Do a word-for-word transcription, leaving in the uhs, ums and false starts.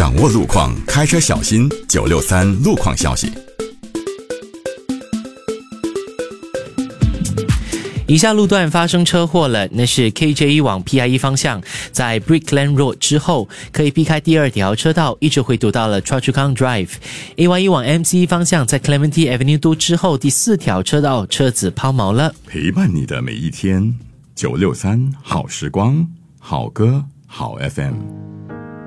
掌握路况，开车小心。九六三路况消息。 以下路段发生车祸了，那是 K J E 往 P I E 方向，在 Brickland Road 之后可以避开第二条车道，一直会堵到了 Choa Chu Kang Drive。A Y E 往 M C E 方向，在 Clementi Avenue 都之后第四条车道车子抛锚了。 陪伴你的每一天，九六三好时光，好歌好 F M。